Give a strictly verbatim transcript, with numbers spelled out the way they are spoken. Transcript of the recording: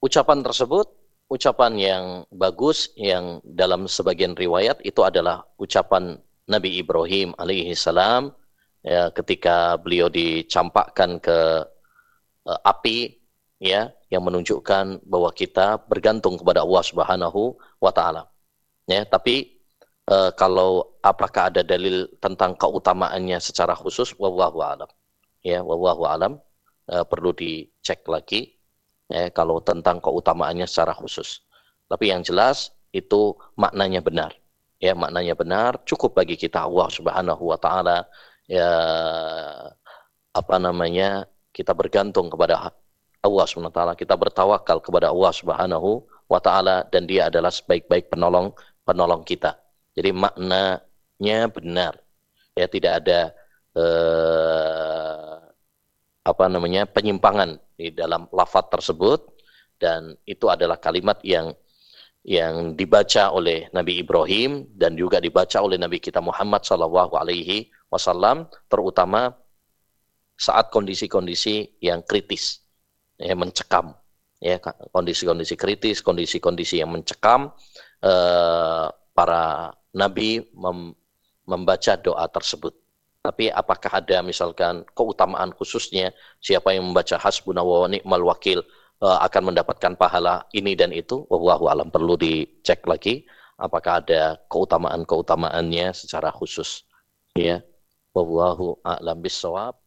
ucapan tersebut ucapan yang bagus, yang dalam sebagian riwayat itu adalah ucapan Nabi Ibrahim alaihi salam ya, ketika beliau dicampakkan ke uh, api ya, yang menunjukkan bahwa kita bergantung kepada Allah Subhanahu wa taala. Ya, tapi uh, kalau apakah ada dalil tentang keutamaannya secara khusus, wallahu alam. Ya, wallahu alam, uh, perlu dicek lagi ya, kalau tentang keutamaannya secara khusus. Tapi yang jelas itu maknanya benar. Ya, maknanya benar, cukup bagi kita Allah Subhanahu wa taala ya, apa namanya? Kita bergantung kepada Allah Subhanahu wa taala, kita bertawakal kepada Allah Subhanahu wa taala dan Dia adalah sebaik-baik penolong penolong kita. Jadi maknanya benar. Ya, tidak ada eh, apa namanya? penyimpangan di dalam lafaz tersebut, dan itu adalah kalimat yang yang dibaca oleh Nabi Ibrahim dan juga dibaca oleh Nabi kita Muhammad sallallahu alaihi wasallam, terutama saat kondisi-kondisi yang kritis, ya, mencekam, ya, kondisi-kondisi kritis, kondisi-kondisi yang mencekam, eh, para nabi mem membaca doa tersebut. Tapi apakah ada misalkan keutamaan khususnya, siapa yang membaca hasbunallahu wa ni'mal wakil akan mendapatkan pahala ini dan itu, wallahu alam, perlu dicek lagi apakah ada keutamaan-keutamaannya secara khusus, ya, wallahu a'lam bissawab.